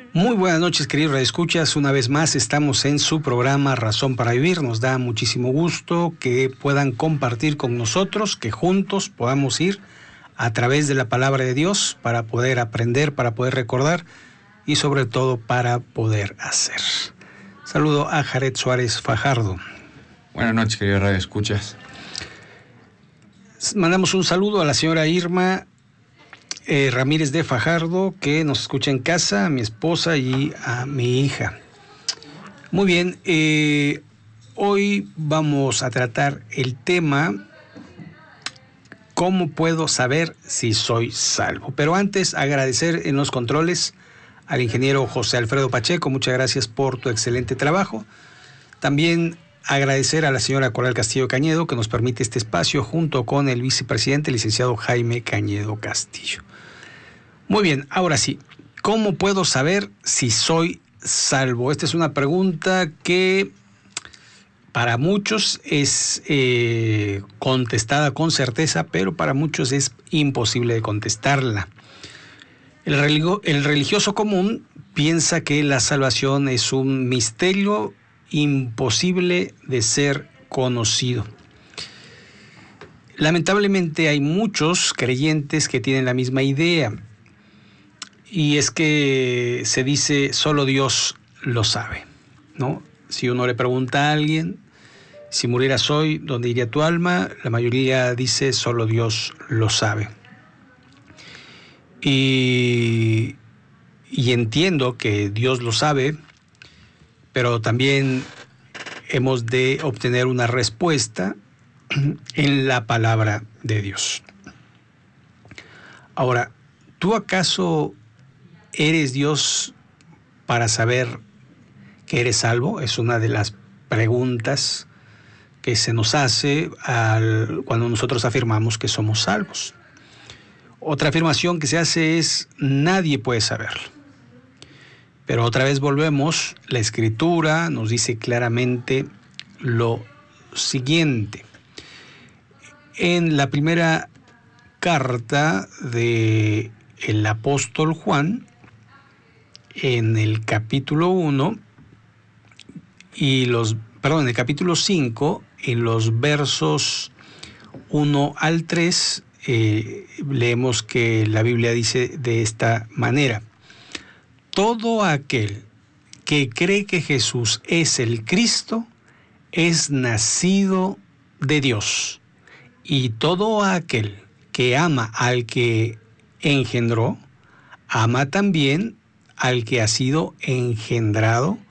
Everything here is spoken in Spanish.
Muy buenas noches, queridos radioescuchas. Una vez más estamos en su programa Razón para Vivir. Nos da muchísimo gusto que puedan compartir con nosotros, que juntos podamos ir a través de la palabra de Dios para poder aprender, para poder recordar y sobre todo para poder hacer. Saludo a Jared Suárez Fajardo. Buenas noches, queridos radioescuchas. Mandamos un saludo a la señora Irma Ramírez de Fajardo, que nos escucha en casa, a mi esposa y a mi hija. Muy bien, hoy vamos a tratar el tema ¿cómo puedo saber si soy salvo? Pero antes, agradecer en los controles al ingeniero José Alfredo Pacheco. Muchas gracias por tu excelente trabajo. También agradecer a la señora Coral Castillo Cañedo, que nos permite este espacio, junto con el vicepresidente, licenciado Jaime Cañedo Castillo. Muy bien, ahora sí, ¿cómo puedo saber si soy salvo? Esta es una pregunta que para muchos es contestada con certeza, pero para muchos es imposible de contestarla. El religioso común piensa que la salvación es un misterio imposible de ser conocido. Lamentablemente hay muchos creyentes que tienen la misma idea, y es que se dice solo Dios lo sabe, ¿no? Si uno le pregunta a alguien, si murieras hoy, ¿dónde iría tu alma? La mayoría dice solo Dios lo sabe. Y entiendo que Dios lo sabe, pero también hemos de obtener una respuesta en la palabra de Dios. Ahora, ¿tú acaso eres Dios para saber que eres salvo? Es una de las preguntas que se nos hace cuando nosotros afirmamos que somos salvos. Otra afirmación que se hace es: nadie puede saberlo. Pero otra vez volvemos, la Escritura nos dice claramente lo siguiente. En la primera carta del apóstol Juan, en el capítulo 1, en el capítulo 5, en los versos 1 al 3, leemos que la Biblia dice de esta manera: todo aquel que cree que Jesús es el Cristo es nacido de Dios, y todo aquel que ama al que engendró, ama también al que ha sido engendrado